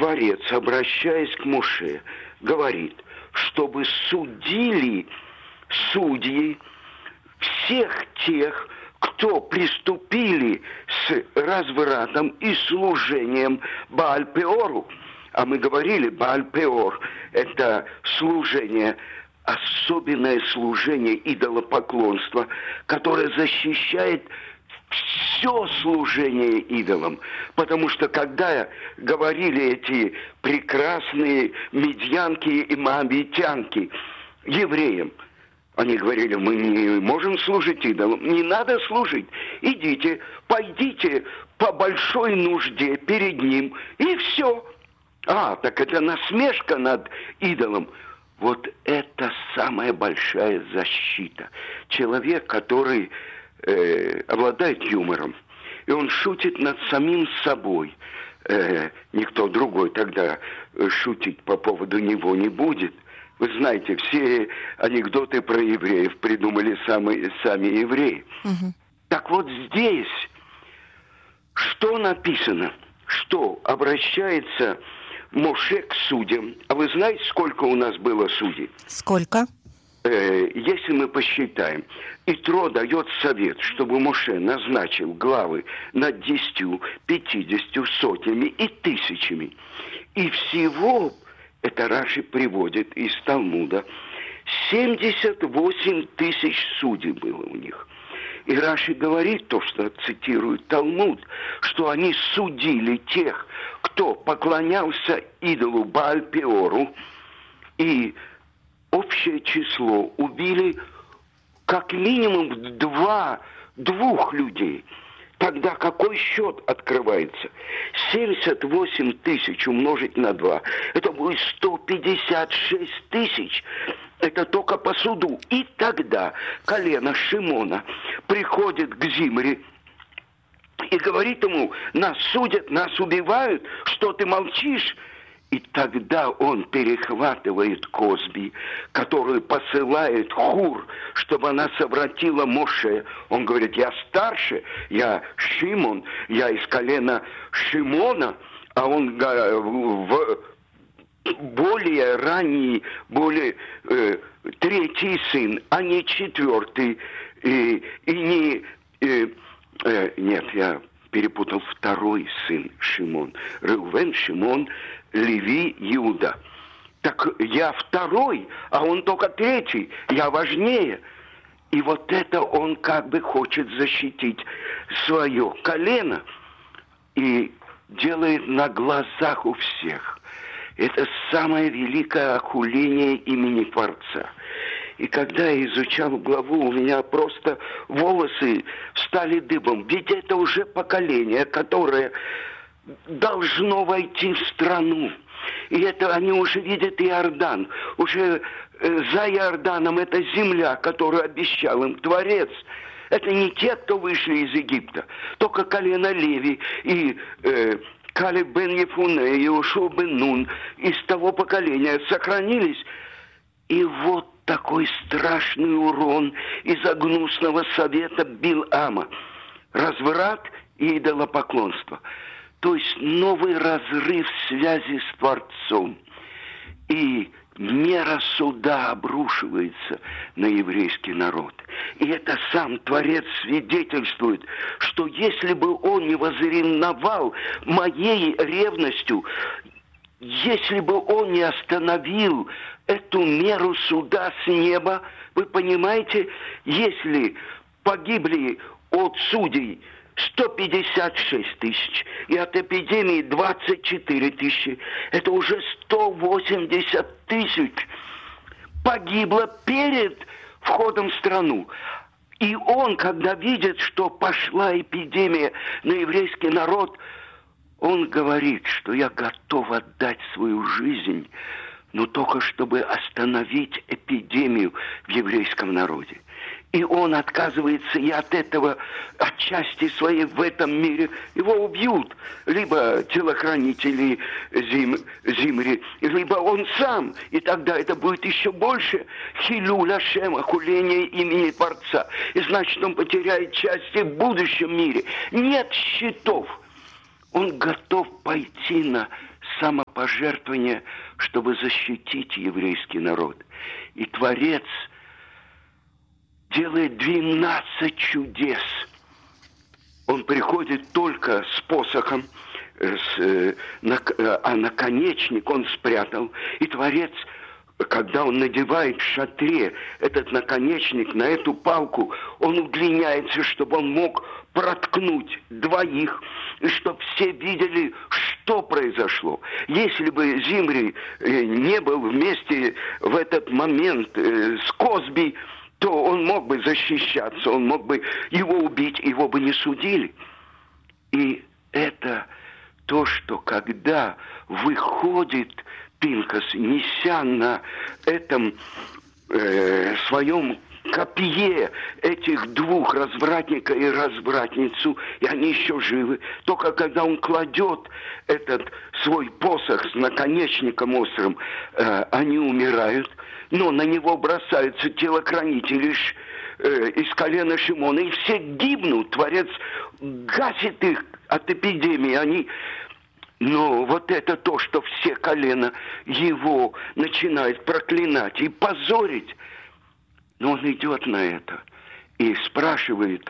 Творец, обращаясь к Моше, говорит, чтобы судили судьи всех тех, кто приступили с развратом и служением Бааль-Пеору. А мы говорили, Бааль-Пеор – это служение, особенное служение идолопоклонства, которое защищает все служение идолам. Потому что когда говорили эти прекрасные медьянки и моабитянки евреям, они говорили, мы не можем служить идолам, не надо служить. Идите, пойдите по большой нужде перед ним, и все. Так это насмешка над идолом. Вот это самая большая защита. Человек, который обладает юмором, и он шутит над самим собой. Никто другой тогда шутить по поводу него не будет. Вы знаете, все анекдоты про евреев придумали сами евреи. Угу. Так вот здесь, что написано? Что обращается Моше к судьям. А вы знаете, сколько у нас было судей? Сколько? Если мы посчитаем, Итро дает совет, чтобы Моше назначил главы над 10, 50, сотнями и тысячами. И всего, это Раши приводит из Талмуда, 78 тысяч судей было у них. И Раши говорит, то, что цитирует Талмуд, что они судили тех, кто поклонялся идолу Бааль-Пеору, и общее число убили как минимум двух людей. Тогда какой счет открывается? 78 тысяч умножить на 2. Это будет 156 тысяч. Это только по суду. И тогда колено Шимона приходит к Зимри и говорит ему, нас судят, нас убивают, что ты молчишь? И тогда он перехватывает Козби, которую посылает Хур, чтобы она совратила Моше. Он говорит, я старше, я Шимон, я из колена Шимона, а он в более ранний, более третий сын, а не четвертый. Нет, я перепутал, второй сын Шимон. Реувен, Шимон, Леви, Иуда. Так я второй, а он только третий. Я важнее. И вот это он как бы хочет защитить свое колено. И делает на глазах у всех. Это самое великое охуление имени Творца. И когда я изучал главу, у меня просто волосы встали дыбом. Ведь это уже поколение, которое должно войти в страну. И это они уже видят Иордан. Уже за Иорданом это земля, которую обещал им Творец. Это не те, кто вышли из Египта. Только колено Леви и Калеб бен Ефуне и Иошуа бен Нун из того поколения сохранились. И вот такой страшный урон из-за гнусного совета Билама. Разврат и идолопоклонство. То есть новый разрыв связи с Творцом. И мера суда обрушивается на еврейский народ. И это сам Творец свидетельствует, что если бы он не возревновал моей ревностью, если бы он не остановил эту меру суда с неба, вы понимаете, если погибли от судей 156 тысяч, и от эпидемии 24 тысячи, это уже 180 тысяч погибло перед входом в страну. И он, когда видит, что пошла эпидемия на еврейский народ, он говорит, что я готов отдать свою жизнь, но только чтобы остановить эпидемию в еврейском народе. И он отказывается и от этого, от части своей в этом мире. Его убьют. Либо телохранители Зимри, либо он сам. И тогда это будет еще больше хилюль Ашем, охуление имени Творца. И значит, он потеряет части в будущем мире. Нет счетов. Он готов пойти на самопожертвование, чтобы защитить еврейский народ. И Творец делает 12 чудес. Он приходит только с посохом, а наконечник он спрятал. И Творец, когда он надевает в шатре этот наконечник на эту палку, он удлиняется, чтобы он мог проткнуть двоих, и чтобы все видели, что произошло. Если бы Зимри не был вместе в этот момент с Козби, то он мог бы защищаться, он мог бы его убить, его бы не судили. И это то, что когда выходит Пинхас, неся на этом своем копье этих двух, развратника и развратницу, и они еще живы. Только когда он кладет этот свой посох с наконечником острым, они умирают, но на него бросаются телохранители из колена Шимона, и все гибнут. Творец гасит их от эпидемии. Но вот это то, что все колена его начинают проклинать и позорить. Но он идет на это и спрашивает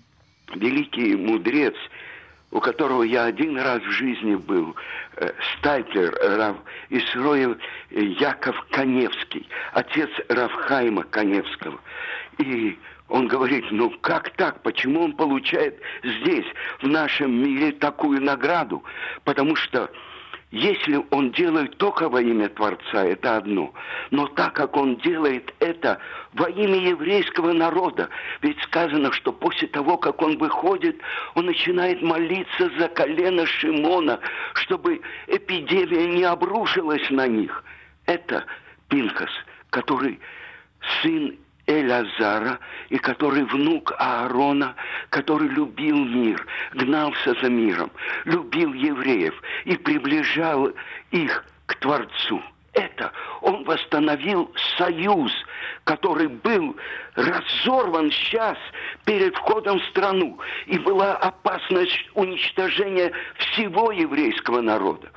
великий мудрец, у которого я один раз в жизни был, Стайплер, Рав Исроил Яков Каневский, отец Равхайма Каневского. И он говорит, ну как так? Почему он получает здесь, в нашем мире, такую награду? Потому что если он делает только во имя Творца, это одно. Но так как он делает это во имя еврейского народа, ведь сказано, что после того, как он выходит, он начинает молиться за колено Шимона, чтобы эпидемия не обрушилась на них. Это Пинхас, который сын Элязара, и который внук Аарона, который любил мир, гнался за миром, любил евреев и приближал их к Творцу. Это он восстановил союз, который был разорван сейчас перед входом в страну. И была опасность уничтожения всего еврейского народа.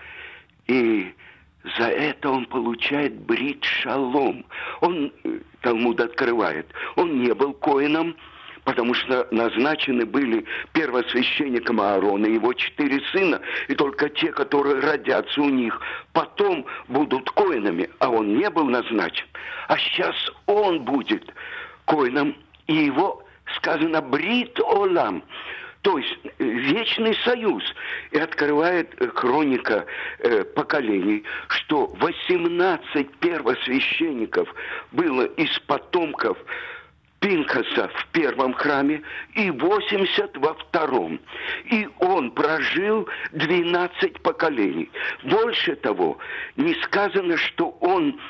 И за это он получает брит шалом. Он, Талмуд открывает, он не был коэном, потому что назначены были первосвященником Аарона, его 4 сына, и только те, которые родятся у них, потом будут коэнами, а он не был назначен. А сейчас он будет коэном, и его сказано брит олам, то есть вечный союз. И открывает хроника поколений, что 18 первосвященников было из потомков Пинхаса в первом храме и 80 во втором. И он прожил 12 поколений. Больше того, не сказано, что он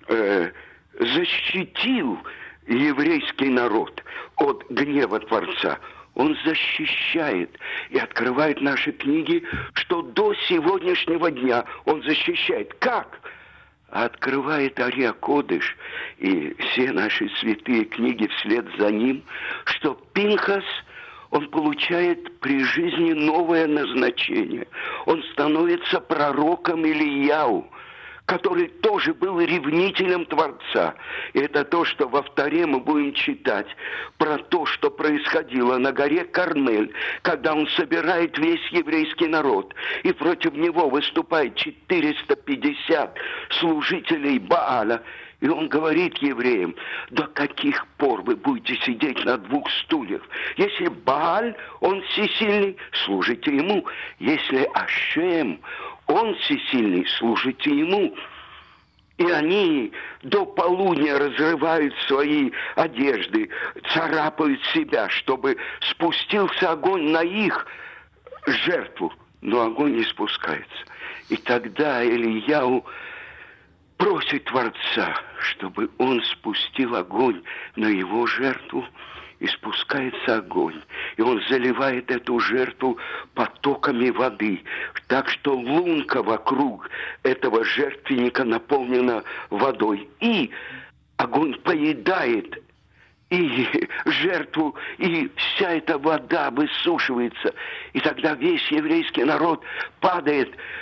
защитил еврейский народ от гнева Творца. Он защищает и открывает наши книги, что до сегодняшнего дня он защищает. Как? Открывает Ария Кодыш и все наши святые книги вслед за ним, что Пинхас, он получает при жизни новое назначение. Он становится пророком Илияу, который тоже был ревнителем Творца. И это то, что во Торе мы будем читать про то, что происходило на горе Кармель, когда он собирает весь еврейский народ, и против него выступает 450 служителей Бааля. И он говорит евреям, до каких пор вы будете сидеть на 2 стульях? Если Бааль, он всесильный, служите ему. Если Ашем, он всесильный, служите ему. И они до полудня разрывают свои одежды, царапают себя, чтобы спустился огонь на их жертву. Но огонь не спускается. И тогда Илияу просит Творца, чтобы он спустил огонь на его жертву, и спускается огонь. И он заливает эту жертву потоками воды, так что лунка вокруг этого жертвенника наполнена водой. И огонь поедает и жертву, и вся эта вода высушивается. И тогда весь еврейский народ падает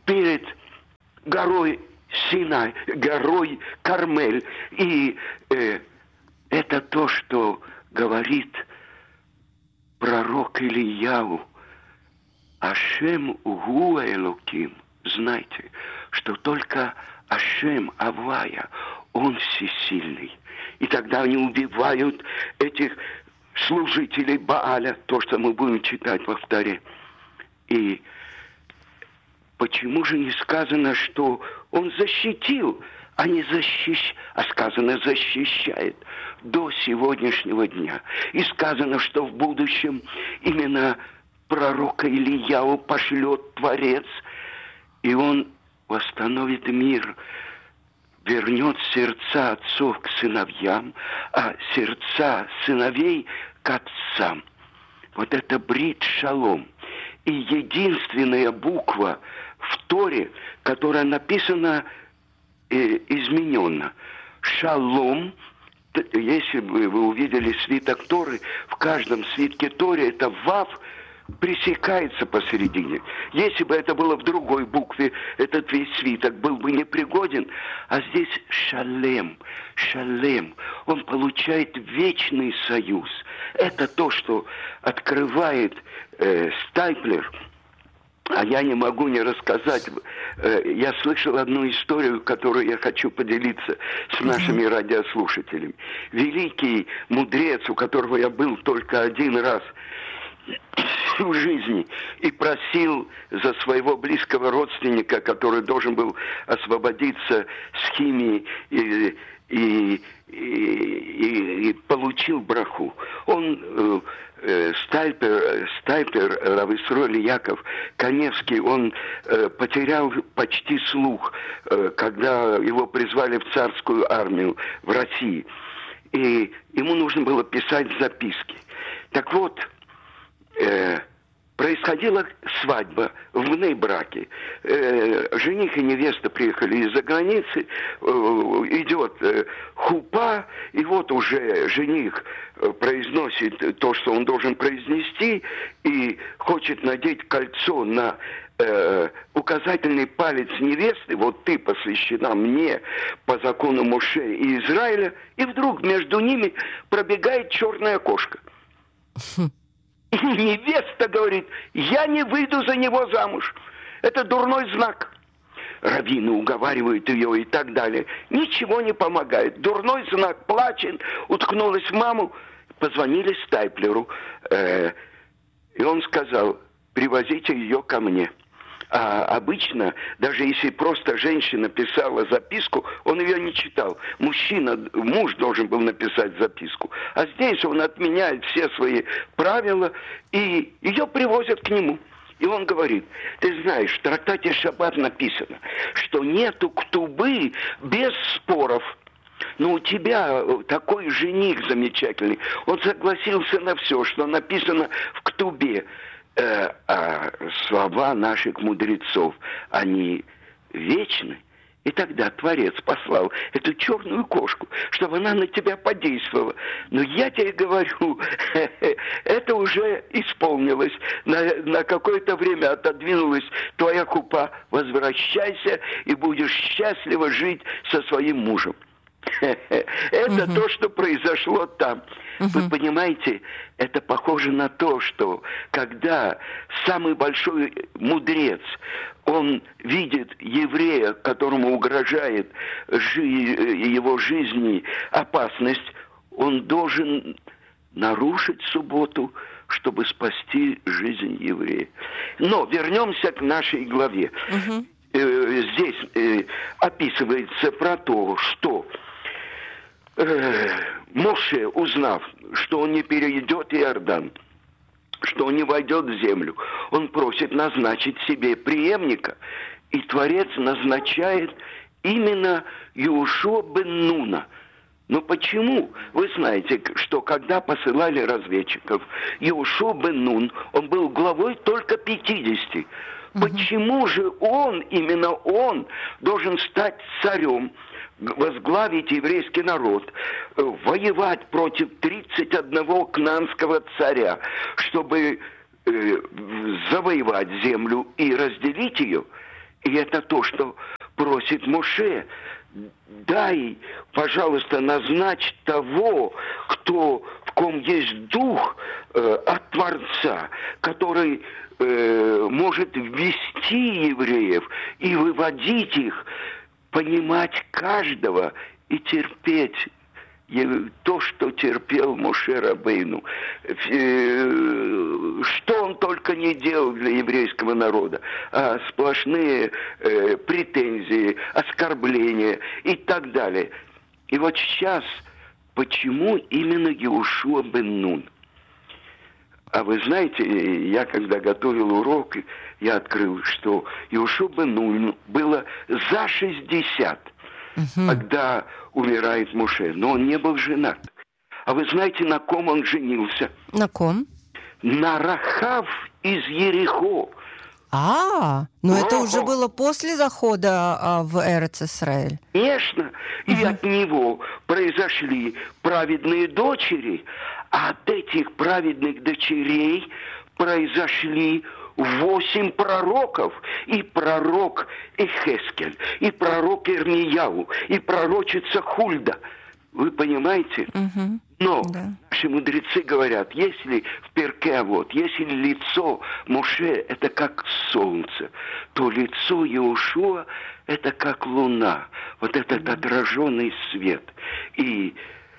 перед горой Синай, горой Кармель. И это то, что говорит пророк Ильяу. Ашем гу элоким. Знайте, что только Ашем, Авая, он всесильный. И тогда они убивают этих служителей Бааля, то, что мы будем читать во вторе. И почему же не сказано, что он защитил, а не а сказано защищает до сегодняшнего дня. И сказано, что в будущем именно пророка Ильяу пошлет Творец, и он восстановит мир, вернет сердца отцов к сыновьям, а сердца сыновей к отцам. Вот это брит шалом. И единственная буква в Торе, которая написана измененно. Шалом. Если бы вы увидели свиток Торы, в каждом свитке Торы это вав пресекается посередине. Если бы это было в другой букве, этот весь свиток был бы непригоден. А здесь шалем, шалем. Он получает вечный союз. Это то, что открывает Стайплер. А я не могу не рассказать. Я слышал одну историю, которую я хочу поделиться с нашими радиослушателями. Великий мудрец, у которого я был только один раз в жизни, и просил за своего близкого родственника, который должен был освободиться с химии, и получил браху. Он, Стайпер, Рав-Исроэль Яков Каневский, он потерял почти слух, когда его призвали в царскую армию в России. И ему нужно было писать записки. Так вот, происходила свадьба в Бней-Браке. Жених и невеста приехали из-за границы, идет хупа, и вот уже жених произносит то, что он должен произнести, и хочет надеть кольцо на указательный палец невесты, вот ты посвящена мне по закону Моше и Израиля, и вдруг между ними пробегает черная кошка. И невеста говорит: я не выйду за него замуж. Это дурной знак. Раввины уговаривают ее и так далее. Ничего не помогает. Дурной знак. Плачет, уткнулась в маму. Позвонили Стайплеру. И он сказал: привозите ее ко мне. А обычно, даже если просто женщина писала записку, он ее не читал. Муж должен был написать записку. А здесь он отменяет все свои правила, и ее привозят к нему. И он говорит: ты знаешь, в трактате Шаббат написано, что нету ктубы без споров. Но у тебя такой жених замечательный. Он согласился на все, что написано в ктубе. А слова наших мудрецов, они вечны. И тогда Творец послал эту черную кошку, чтобы она на тебя подействовала. Но я тебе говорю, это уже исполнилось. На какое-то время отодвинулась твоя хупа. Возвращайся и будешь счастливо жить со своим мужем. Это то, что произошло там. Вы понимаете, это похоже на то, что когда самый большой мудрец, он видит еврея, которому угрожает его жизни опасность, он должен нарушить субботу, чтобы спасти жизнь еврея. Но вернемся к нашей главе. Здесь описывается про то, что Моше, узнав, что он не перейдет Иордан, что он не войдет в землю, он просит назначить себе преемника, и Творец назначает именно Иошуа бен Нуна. Но почему? Вы знаете, что когда посылали разведчиков, Иошуа бен Нун, он был главой только 50. Почему же именно он должен стать царем, возглавить еврейский народ, воевать против 31 кнаанского царя, чтобы завоевать землю и разделить ее? И это то, что просит Моше. Дай, пожалуйста, назначь того, в ком есть дух от Творца, который может ввести евреев и выводить их, понимать каждого и терпеть то, что терпел Моше Рабейну. Что он только не делал для еврейского народа. Сплошные претензии, оскорбления и так далее. И вот сейчас, почему именно Йеошуа бен Нун? А вы знаете, я когда готовил урок, я открыл, что Йеошуа бен Нуну было за 60, когда умирает Моше. Но он не был женат. А вы знаете, на ком он женился? На ком? На Рахав из Ерихо. Но это уже было после захода в Эрец-Исраэль. Конечно. И от него произошли праведные дочери. А от этих праведных дочерей произошли 8 пророков. И пророк Эхескель, и пророк Ирмияу, и пророчица Хульда. Вы понимаете? Но наши мудрецы говорят, если в Перке Авот, если лицо Моше это как солнце, то лицо Йеошуа это как луна. Вот этот отраженный свет. И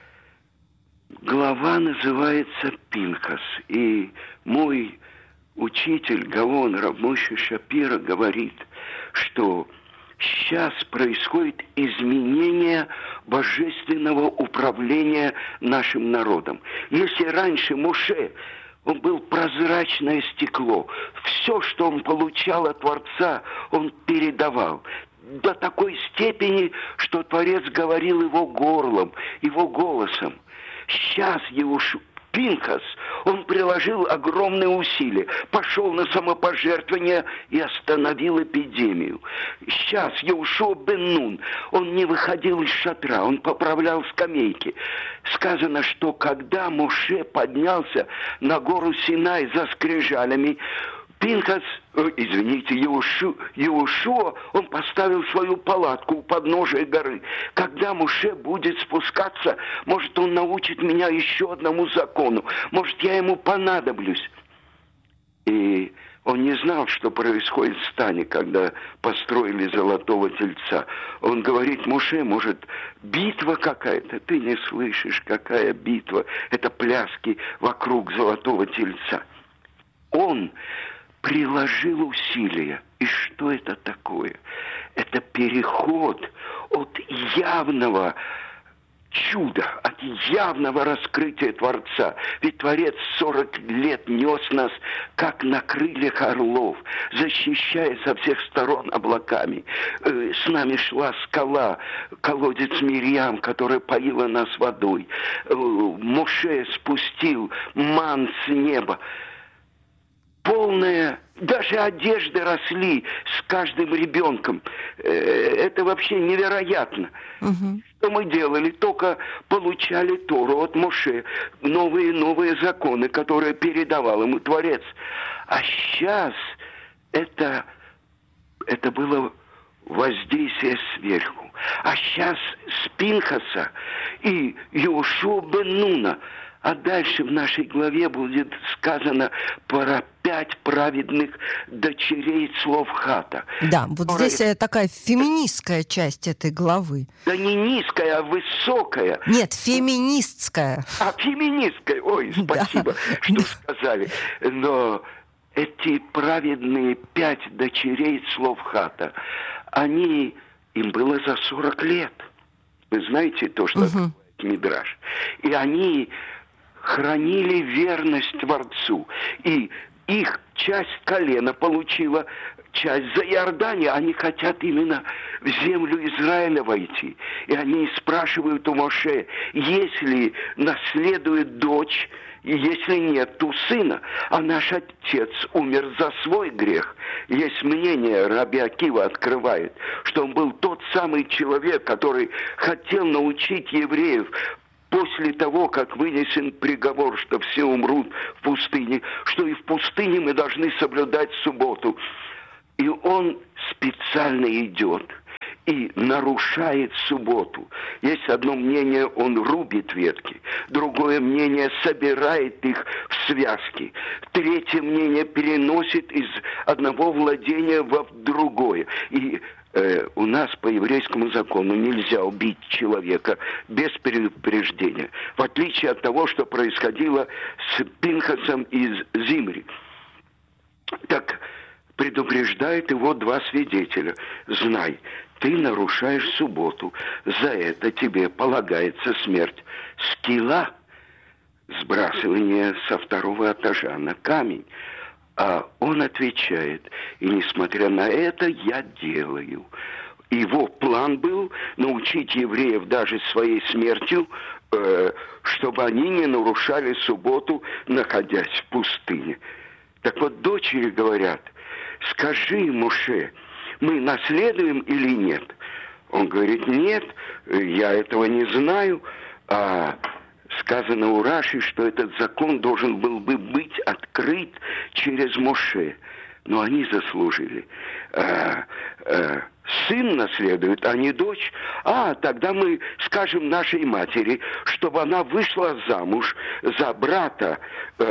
глава называется Пинхас. И мой учитель Гаон Рав Моше Шапира говорит, что сейчас происходит изменение божественного управления нашим народом. Если раньше Моше, он был прозрачное стекло, все, что он получал от Творца, он передавал. До такой степени, что Творец говорил его горлом, его голосом. Сейчас Пинхас, он приложил огромные усилия, пошел на самопожертвование и остановил эпидемию. Сейчас Йеошуа бен Нун, он не выходил из шатра, он поправлял скамейки. Сказано, что когда Моше поднялся на гору Синай за скрижалями, Пинхас, Йеошуа, он поставил свою палатку у подножия горы. Когда Моше будет спускаться, может, он научит меня еще одному закону. Может, я ему понадоблюсь. И он не знал, что происходит в стане, когда построили золотого тельца. Он говорит: Моше, может, битва какая-то? Ты не слышишь, какая битва? Это пляски вокруг золотого тельца. Он приложил усилия. И что это такое? Это переход от явного чуда, от явного раскрытия Творца. Ведь Творец 40 лет нес нас, как на крыльях орлов, защищая со всех сторон облаками. С нами шла скала, колодец Мирьям, которая поила нас водой. Моше спустил ман с неба. Полная, даже одежды росли с каждым ребенком. Это вообще невероятно. Что мы делали? Только получали Тору от Моше, новые законы, которые передавал ему Творец. А сейчас это было воздействие сверху. А сейчас с Пинхаса и Йеошуа бен Нуна. А дальше в нашей главе будет сказано про 5 праведных дочерей Цлофхата. Да, вот здесь такая феминистская часть этой главы. Да не низкая, а высокая. Нет, феминистская. Феминистская. Ой, спасибо, что сказали. Но эти праведные 5 дочерей Цлофхата, им было за 40 лет. Вы знаете то, что такое Мидраш. И они хранили верность Творцу. И их часть колена получила часть за Иордания. Они хотят именно в землю Израиля войти. И они спрашивают у Моше, если наследует дочь, и если нет, то сына. А наш отец умер за свой грех. Есть мнение, Раби Акива открывает, что он был тот самый человек, который хотел научить евреев после того, как вынесен приговор, что все умрут в пустыне, что и в пустыне мы должны соблюдать субботу. И он специально идет и нарушает субботу. Есть одно мнение, он рубит ветки. Другое мнение, собирает их в связки. Третье мнение, переносит из одного владения в другое. И у нас по еврейскому закону нельзя убить человека без предупреждения. В отличие от того, что происходило с Пинхасом из Зимри. Так предупреждает его два свидетеля. Знай, ты нарушаешь субботу, за это тебе полагается смерть. Скила, сбрасывание со второго этажа на камень. А он отвечает, и несмотря на это, я делаю. Его план был научить евреев даже своей смертью, чтобы они не нарушали субботу, находясь в пустыне. Так вот, дочери говорят, скажи, Моше, мы наследуем или нет? Он говорит, нет, я этого не знаю. А сказано у Раши, что этот закон должен был бы быть открыт через Моше. Но они заслужили. Сын наследует, а не дочь. Тогда мы скажем нашей матери, чтобы она вышла замуж за брата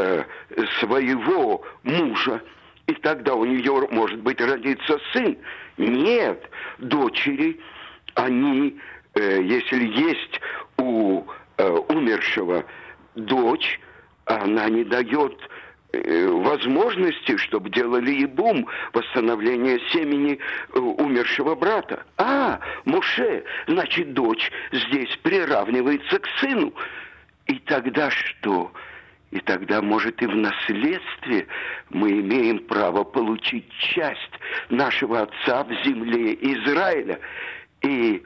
своего мужа. И тогда у нее, может быть, родится сын. Нет, дочери, они, если есть у умершего дочь, она не дает возможности, чтобы делали ибум, восстановление семени умершего брата. Моше, значит, дочь здесь приравнивается к сыну. И тогда что? И тогда, может, и в наследстве мы имеем право получить часть нашего отца в земле Израиля. И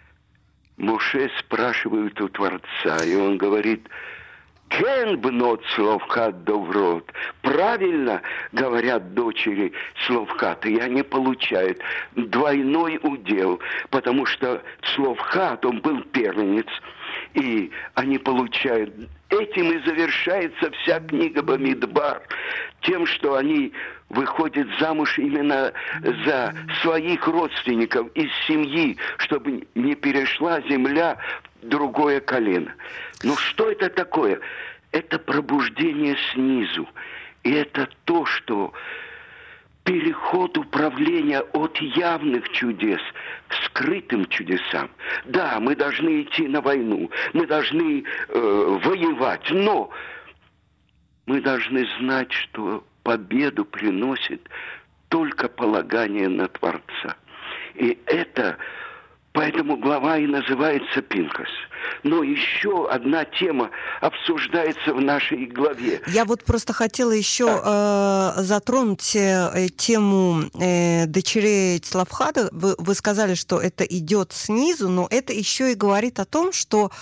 Моше спрашивает у Творца, и он говорит, «Кен бнот Словхат доврот». Правильно говорят дочери Словхата, и они получают двойной удел, потому что Словхат, он был первенец, и они получают. Этим и завершается вся книга Бамидбар, тем, что они выходят замуж именно за своих родственников из семьи, чтобы не перешла земля в другое колено. Но что это такое? Это пробуждение снизу. И это то, что переход управления от явных чудес к скрытым чудесам. Да, мы должны идти на войну, мы должны воевать, но мы должны знать, что победу приносит только полагание на Творца. И это, поэтому глава и называется Пинхас. Но еще одна тема обсуждается в нашей главе. Я вот просто хотела еще затронуть тему дочерей Цлавхада. Вы сказали, что это идет снизу, но это еще и говорит о том, что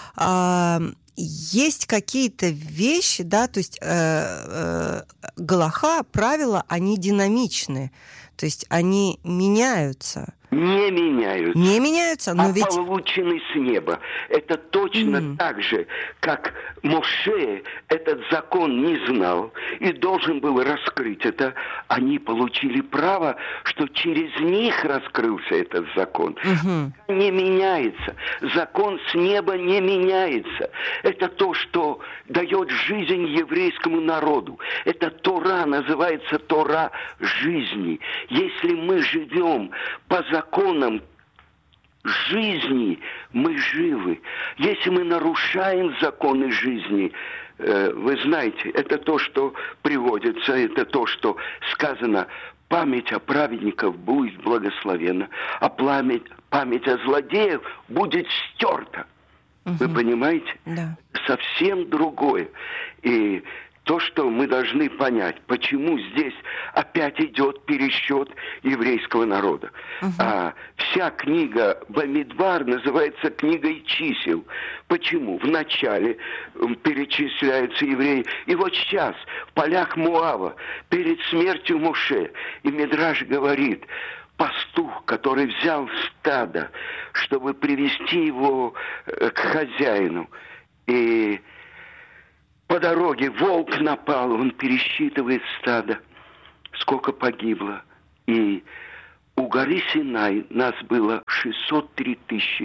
есть какие-то вещи, да, то есть галаха, правила, они динамичны, то есть они меняются. Не меняются. Не меняются, но ведь... получены с неба. Это точно так же, как Моше этот закон не знал и должен был раскрыть это. Они получили право, что через них раскрылся этот закон. Не меняется. Закон с неба не меняется. Это то, что дает жизнь еврейскому народу. Это Тора, называется Тора жизни. Если мы живем по законам жизни, мы живы. Если мы нарушаем законы жизни, вы знаете, это то, что приводится, это то, что сказано, память о праведниках будет благословена, а память о злодеях будет стерта. Вы понимаете? Да. Совсем другое. И то, что мы должны понять, почему здесь опять идет пересчет еврейского народа. Вся книга Бамидбар называется книгой чисел. Почему? Вначале перечисляются евреи. И вот сейчас, в полях Моава, перед смертью Моше, и Мидраш говорит, пастух, который взял стадо, чтобы привести его к хозяину, и по дороге волк напал, он пересчитывает стадо, сколько погибло. И у горы Синай нас было 603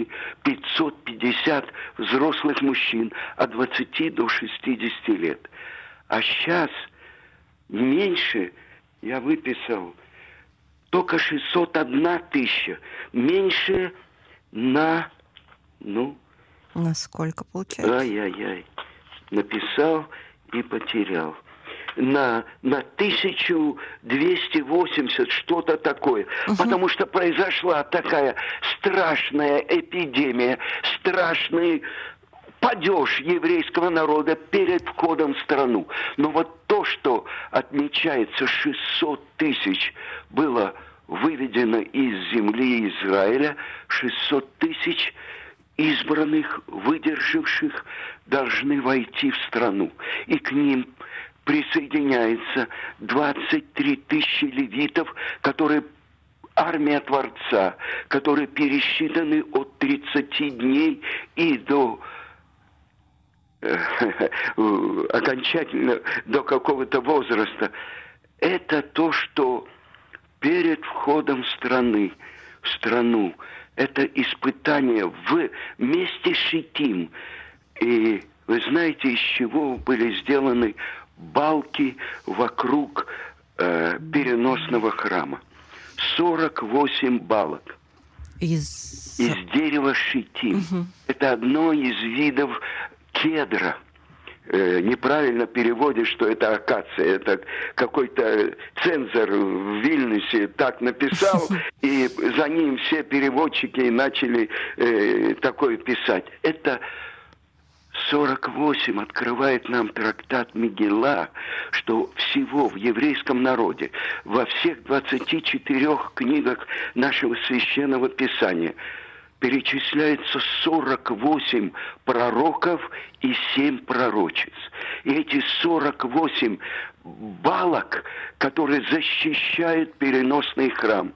550 взрослых мужчин от 20 до 60 лет. А сейчас меньше, я выписал, только 601 тысяча. Меньше на, На сколько получается? Ай-яй-яй. Написал и потерял. На 1280, что-то такое. Потому что произошла такая страшная эпидемия, страшный падеж еврейского народа перед входом в страну. Но вот то, что отмечается 600 тысяч, было выведено из земли Израиля, 600 тысяч избранных, выдержавших, должны войти в страну. И к ним присоединяется 23 тысячи левитов, которые армия Творца, которые пересчитаны от 30 дней и до окончательно до какого-то возраста. Это то, что перед входом в страну, это испытание в месте Шитим. И вы знаете, из чего были сделаны балки вокруг переносного храма? 48 балок. Из дерева Шитим. Это одно из видов кедра. Неправильно переводишь, что это акация. Это какой-то цензор в Вильнюсе так написал, и за ним все переводчики начали такое писать. Это 48 открывает нам трактат Мегилла, что всего в еврейском народе, во всех 24 книгах нашего священного писания перечисляется 48 пророков и 7 пророчиц. И эти 48 балок, которые защищают переносный храм.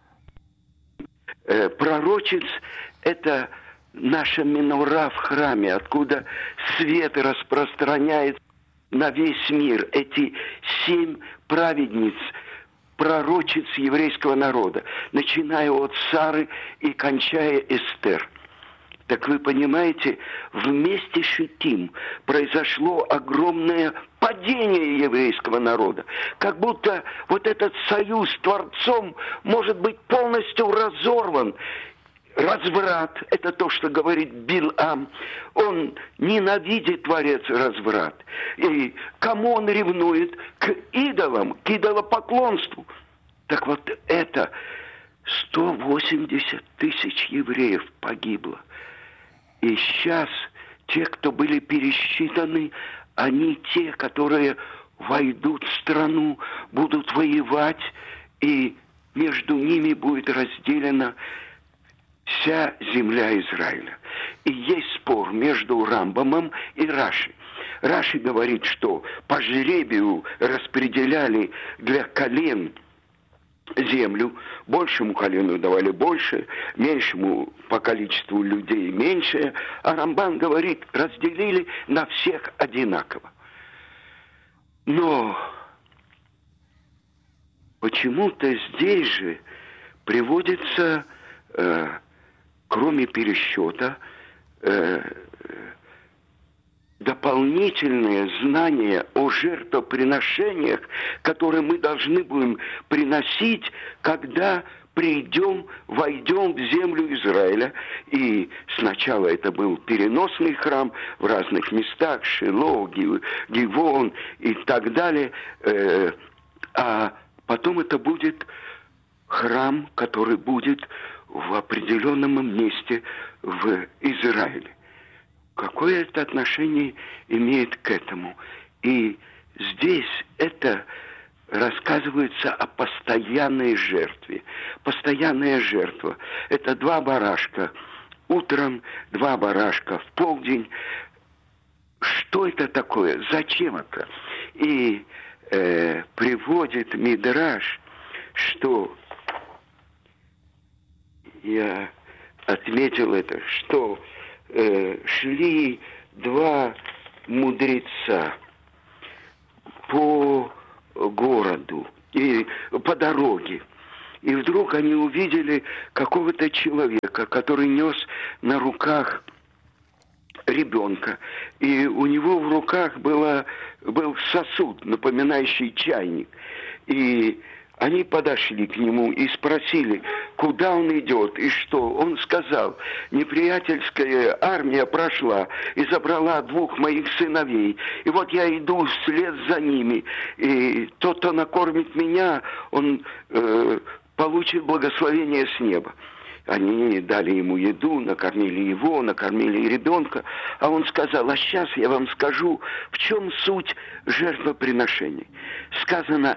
Пророчиц – это наша минора в храме, откуда свет распространяется на весь мир. Эти 7 праведниц, пророчиц еврейского народа, начиная от Сары и кончая Эстер. Так вы понимаете, в месте Шитим произошло огромное падение еврейского народа. Как будто вот этот союз с Творцом может быть полностью разорван. Разврат – это то, что говорит Билам. Он ненавидит Творец разврат. И кому он ревнует? К идолам, к идолопоклонству. Так вот это 180 тысяч евреев погибло. И сейчас те, кто были пересчитаны, они те, которые войдут в страну, будут воевать, и между ними будет разделена вся земля Израиля. И есть спор между Рамбамом и Раши. Раши говорит, что по жребию распределяли для колен землю. Большему колену давали больше, меньшему по количеству людей меньше. А Рамбан говорит, разделили на всех одинаково. Но почему-то здесь же приводится, кроме пересчета, дополнительные знания о жертвоприношениях, которые мы должны будем приносить, когда войдем в землю Израиля. И сначала это был переносный храм в разных местах, Шило, Гивон и так далее. А потом это будет храм, который будет в определенном месте в Израиле. Какое это отношение имеет к этому? И здесь это рассказывается о постоянной жертве. Постоянная жертва – это 2 барашка утром, 2 барашка в полдень. Что это такое? Зачем это? И приводит Мидраш, что я отметил это, что шли 2 мудреца по городу и по дороге. И вдруг они увидели какого-то человека, который нес на руках ребенка. И у него в руках был сосуд, напоминающий чайник. И они подошли к нему и спросили, куда он идет и что. Он сказал, неприятельская армия прошла и забрала 2 моих сыновей. И вот я иду вслед за ними. И тот, кто накормит меня, он получит благословение с неба. Они дали ему еду, накормили его, накормили и ребенка. А он сказал, а сейчас я вам скажу, в чем суть жертвоприношений. Сказано,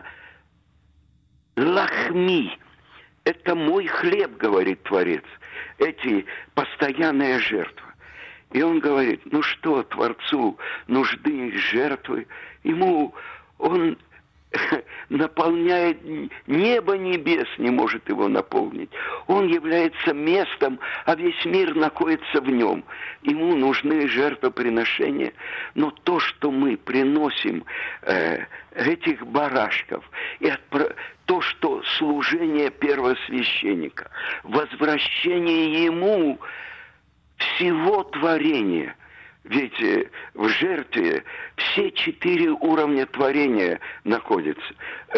лахми, это мой хлеб, говорит Творец. Эти постоянные жертвы. И он говорит, ну что Творцу нужны жертвы? Ему он наполняет небо небес, не может его наполнить. Он является местом, а весь мир находится в нем. Ему нужны жертвоприношения. Но то, что мы приносим этих барашков, и то, что служение первосвященника, возвращение ему всего творения. Ведь в жертве все 4 уровня творения находятся.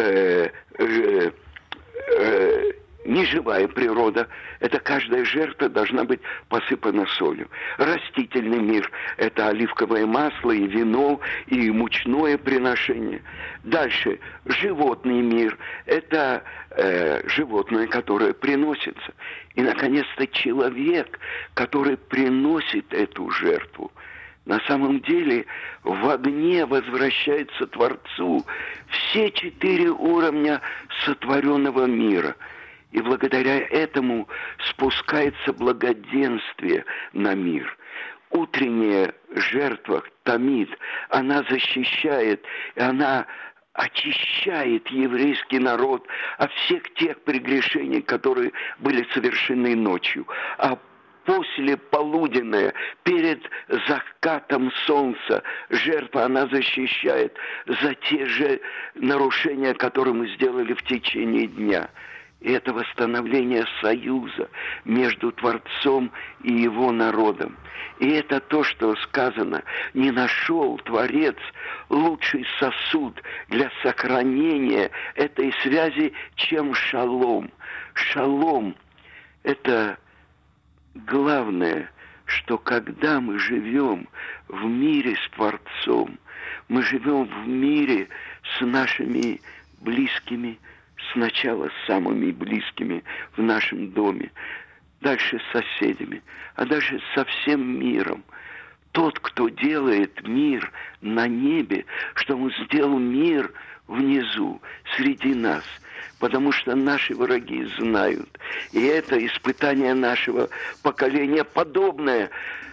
Неживая природа, это каждая жертва должна быть посыпана солью. Растительный мир, это оливковое масло и вино, и мучное приношение. Дальше, животный мир, это животное, которое приносится. И, наконец-то, человек, который приносит эту жертву. На самом деле в огне возвращается Творцу все 4 уровня сотворенного мира. И благодаря этому спускается благоденствие на мир. Утренняя жертва тамид, она защищает, и она очищает еврейский народ от всех тех прегрешений, которые были совершены ночью. А после полуденная, перед закатом солнца, жертва, она защищает за те же нарушения, которые мы сделали в течение дня. И это восстановление союза между Творцом и его народом. И это то, что сказано, не нашел Творец лучший сосуд для сохранения этой связи, чем шалом. Шалом – это главное, что когда мы живем в мире с Творцом, мы живем в мире с нашими близкими, сначала с самыми близкими в нашем доме, дальше с соседями, а дальше со всем миром. Тот, кто делает мир на небе, что он сделал мир внизу, среди нас, потому что наши враги знают. И это испытание нашего поколения подобное.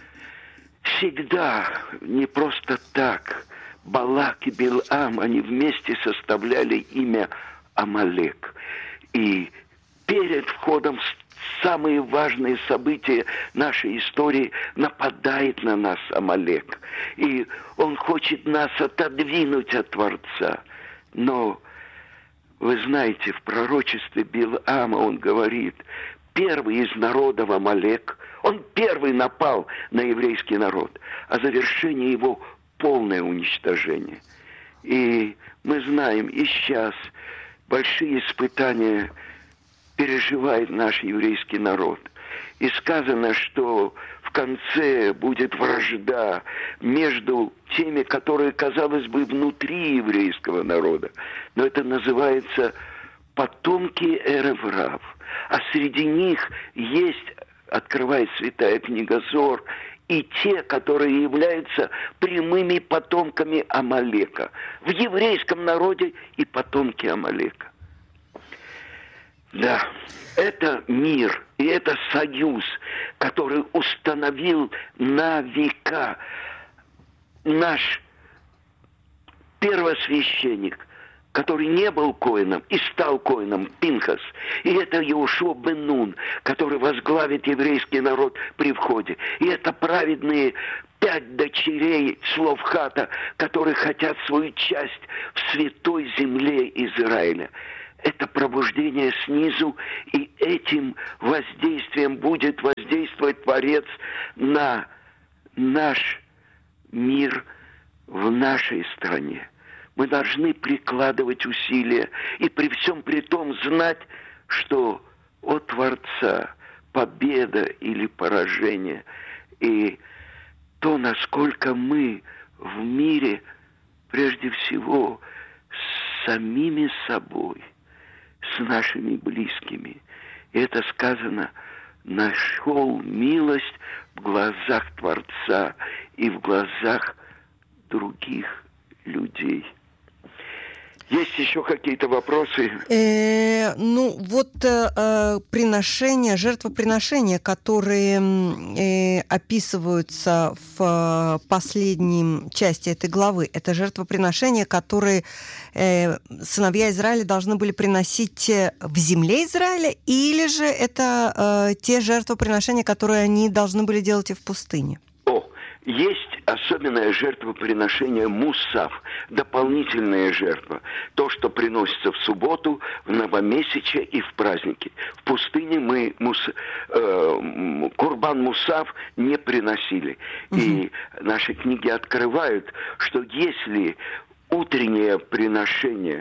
Всегда, не просто так, Балак и Билам, они вместе составляли имя Амалек. И перед входом в самые важные события нашей истории нападает на нас Амалек. И он хочет нас отодвинуть от Творца. Но вы знаете, в пророчестве Билама он говорит, первый из народов Амалек, он первый напал на еврейский народ, а завершение его полное уничтожение. И мы знаем, и сейчас большие испытания переживает наш еврейский народ. И сказано, что в конце будет вражда между теми, которые, казалось бы, внутри еврейского народа. Но это называется потомки Эрев-Рав. А среди них есть, открывает святая книга Зор, и те, которые являются прямыми потомками Амалека. В еврейском народе и потомки Амалека. Да, это мир, и это союз, который установил на века наш первосвященник, который не был коэном и стал коэном, Пинхас. И это Йеошуа бен Нун, который возглавит еврейский народ при входе. И это праведные 5 дочерей Словхата, которые хотят свою часть в святой земле Израиля. это пробуждение снизу, и этим воздействием будет воздействовать Творец на наш мир в нашей стране. Мы должны прикладывать усилия и при всем при том знать, что от Творца победа или поражение. И то, насколько мы в мире, прежде всего, с самими собой, с нашими близкими. И это сказано: нашел милость в глазах Творца и в глазах других людей. Есть еще какие-то вопросы? Приношения, жертвоприношения, которые описываются в последней части этой главы, это жертвоприношения, которые сыновья Израиля должны были приносить в земле Израиля, или же это те жертвоприношения, которые они должны были делать и в пустыне? Есть особенное жертвоприношение мусав, дополнительная жертва. То, что приносится в субботу, в новомесячие и в праздники. В пустыне мы курбан мусав не приносили. И наши книги открывают, что если утреннее приношение,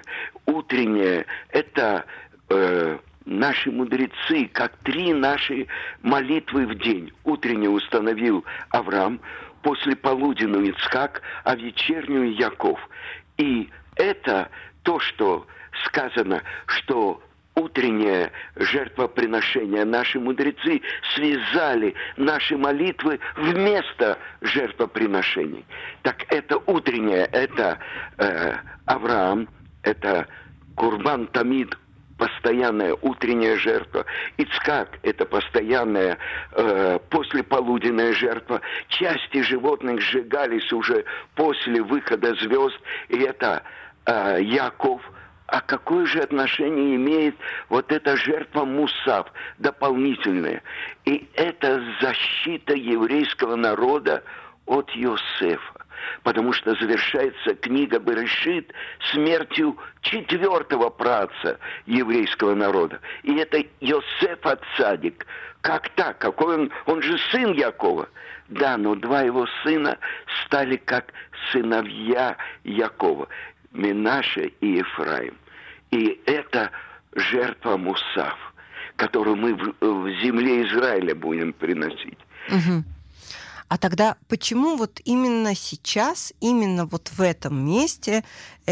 это наши мудрецы, как 3 наши молитвы в день. Утреннее установил Авраам, после полуденную Ицхак, а вечернюю Яков. И это то, что сказано, что утреннее жертвоприношение наши мудрецы связали наши молитвы вместо жертвоприношений. Так это утреннее, это Авраам, это Курбан Тамид, постоянная утренняя жертва. Ицхак – это постоянная послеполуденная жертва. Части животных сжигались уже после выхода звезд. И это Яков. А какое же отношение имеет вот эта жертва мусав, дополнительная? И это защита еврейского народа от Йосефа. Потому что завершается книга Берешит смертью 4-го праотца еврейского народа. И это Йосеф ат-Цадик. Как так? Какой он же сын Якова. Да, но 2 его сына стали как сыновья Якова. Менаше и Ефраим. И это жертва мусав, которую мы в земле Израиля будем приносить. Угу. А тогда почему вот именно сейчас, именно вот в этом месте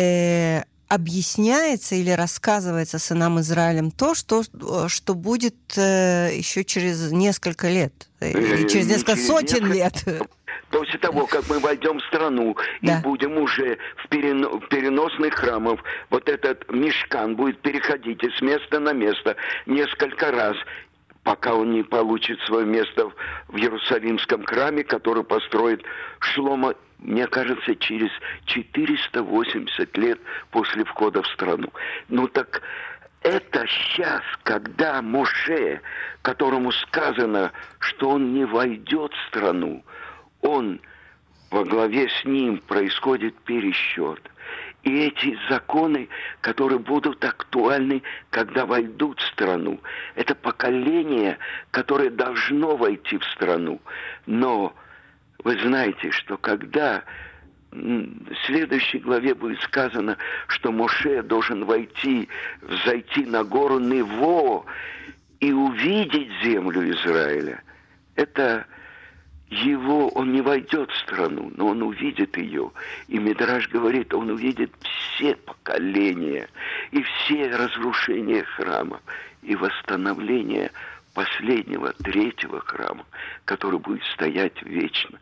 объясняется или рассказывается сынам Израилем то, что будет еще через несколько лет, или через несколько сотен лет? После того, как мы войдем в страну и будем уже в переносных храмах, вот этот мишкан будет переходить из места на место несколько раз, пока он не получит свое место в Иерусалимском храме, который построит Шломо, мне кажется, через 480 лет после входа в страну. Ну так это сейчас, когда Моше, которому сказано, что он не войдет в страну, он во главе с ним происходит пересчет. И эти законы, которые будут актуальны, когда войдут в страну, это поколение, которое должно войти в страну. Но вы знаете, что когда в следующей главе будет сказано, что Моше должен взойти на гору Нево и увидеть землю Израиля, это он не войдет в страну, но он увидит ее. И Мидраш говорит, он увидит все поколения и все разрушения храма и восстановление последнего, 3-го храма, который будет стоять вечно.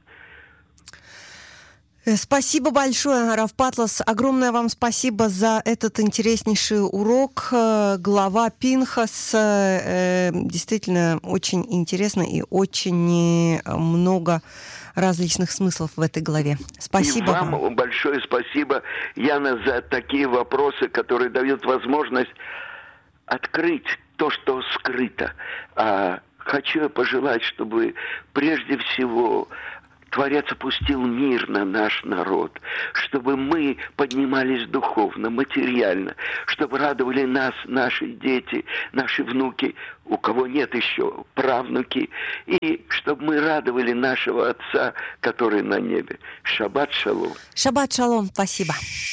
Спасибо большое, Рав Патлас. Огромное вам спасибо за этот интереснейший урок. Глава Пинхас. Действительно очень интересно и очень много различных смыслов в этой главе. Спасибо и вам. Большое спасибо, Яна, за такие вопросы, которые дают возможность открыть то, что скрыто. Хочу я пожелать, чтобы прежде всего Творец опустил мир на наш народ, чтобы мы поднимались духовно, материально, чтобы радовали нас наши дети, наши внуки, у кого нет еще, правнуки, и чтобы мы радовали нашего Отца, который на небе. Шаббат шалом. Шаббат шалом, спасибо.